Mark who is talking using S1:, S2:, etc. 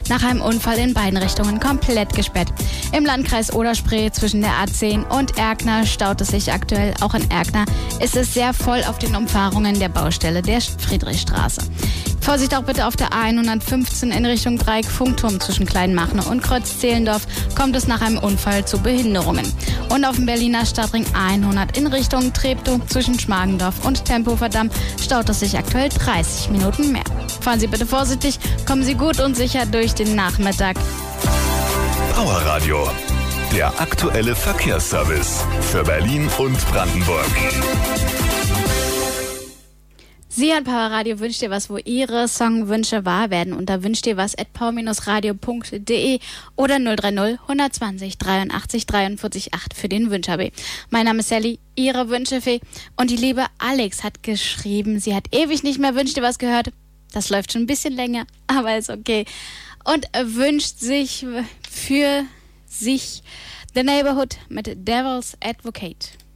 S1: nach einem Unfall in beiden Richtungen komplett gesperrt. Im Landkreis Oder-Spree zwischen der A10 und Erkner staut es sich aktuell. Auch in Erkner ist es sehr voll auf den Umfahrungen der Baustelle der Friedrichstraße. Vorsicht auch bitte auf der A115 in Richtung Dreieck Funkturm zwischen Kleinmachnow und Kreuz-Zehlendorf kommt es nach einem Unfall zu Behinderungen. Und auf dem Berliner Stadtring 100 in Richtung Treptow zwischen Schmargendorf und Tempelhofer-Damm staut es sich aktuell 30 Minuten mehr. Fahren Sie bitte vorsichtig, kommen Sie gut und sicher durch den Nachmittag.
S2: Power Radio, der aktuelle Verkehrsservice für Berlin und Brandenburg.
S1: Sie an Power Radio wünscht dir was, wo Ihre Songwünsche wahr werden. Unter wünscht-dir-was@power-radio.de oder 030 120 83 43 8 für den Wünsch-AB. Mein Name ist Sally, Ihre Wünschefee. Und die liebe Alex hat geschrieben, sie hat ewig nicht mehr Wünsch dir was gehört. Das läuft schon ein bisschen länger, aber ist okay. Und wünscht sich für sich The Neighborhood mit Devil's Advocate.